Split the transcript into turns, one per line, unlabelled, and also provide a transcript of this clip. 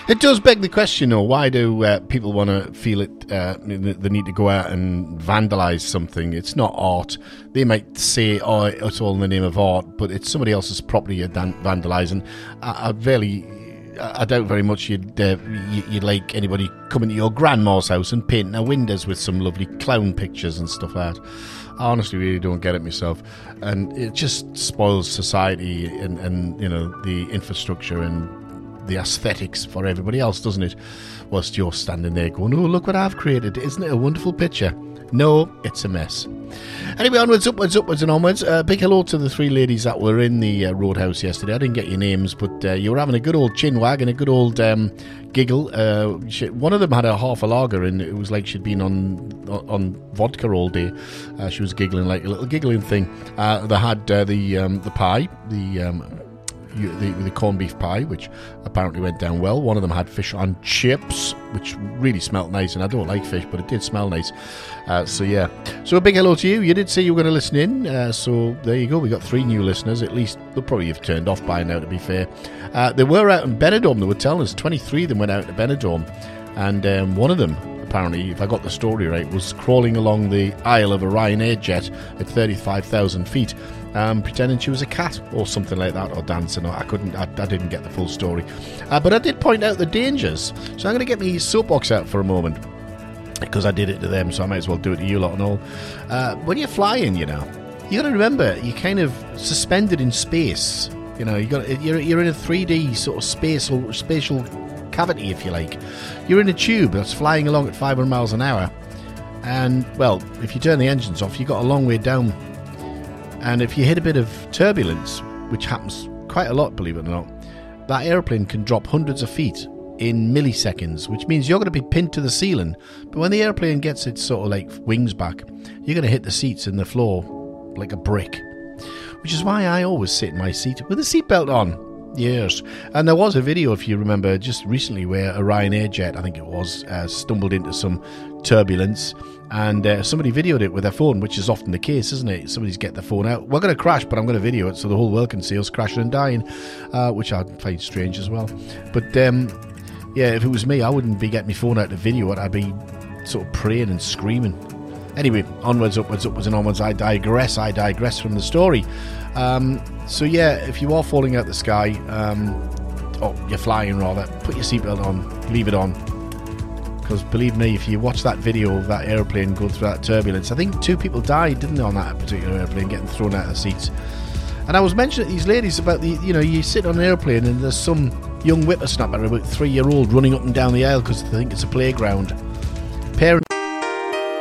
It does beg the question, though, why do people want to feel it, the need to go out and vandalise something? It's not art. They might say, oh, it's all in the name of art, but it's somebody else's property you're vandalising. I doubt very much you'd like anybody coming to your grandma's house and painting her windows with some lovely clown pictures and stuff like that. I honestly really don't get it myself, and it just spoils society and you know, the infrastructure and the aesthetics for everybody else, doesn't it? Whilst you're standing there going, oh, look what I've created, isn't it a wonderful picture? No, it's a mess. Anyway, onwards, upwards and onwards. Big hello to the three ladies that were in the Roadhouse yesterday. I didn't get your names, but you were having a good old chin wag and a good old giggle. One of them had a half a lager, and it was like she'd been on vodka all day. She was giggling like a little giggling thing. They had the pie, the corned beef pie, which apparently went down well. One of them had fish on chips, which really smelled nice, and I don't like fish, but it did smell nice. So a big hello to you. You did say you were going to listen in, so there you go. We got 3 new listeners. At least they'll probably have turned off by now, to be fair. They were out in Benidorm. They were telling us 23 of them went out to Benidorm, and one of them, apparently, if I got the story right, was crawling along the aisle of a Ryanair jet at 35,000 feet, pretending she was a cat or something like that, or dancing. I didn't get the full story, but I did point out the dangers. So I'm going to get my soapbox out for a moment, because I did it to them, so I might as well do it to you lot and all. When you're flying, you know, you got to remember you're kind of suspended in space. You know, you're in a 3D sort of spatial cavity, if you like. You're in a tube that's flying along at 500 miles an hour, and well, if you turn the engines off, you've got a long way down. And if you hit a bit of turbulence, which happens quite a lot, believe it or not, that airplane can drop hundreds of feet in milliseconds, which means you're going to be pinned to the ceiling. But when the airplane gets its sort of like wings back, you're going to hit the seats and the floor like a brick. Which is why I always sit in my seat with a seatbelt on. Yes. And there was a video, if you remember, just recently where a Ryanair jet, I think it was, stumbled into some turbulence, and somebody videoed it with their phone, which is often the case, isn't it? Somebody's get their phone out. We're going to crash, but I'm going to video it so the whole world can see us crashing and dying, which I find strange as well. But yeah, if it was me, I wouldn't be getting my phone out to video it. I'd be sort of praying and screaming. Anyway, onwards, upwards and onwards. I digress from the story. So yeah, if you are falling out the sky, you're flying rather, put your seatbelt on, leave it on. Because believe me, if you watch that video of that airplane go through that turbulence, I think 2 people died, didn't they, on that particular airplane, getting thrown out of the seats. And I was mentioning to these ladies about you sit on an airplane and there's some young whippersnapper, about 3-year-old, running up and down the aisle because they think it's a playground. Parents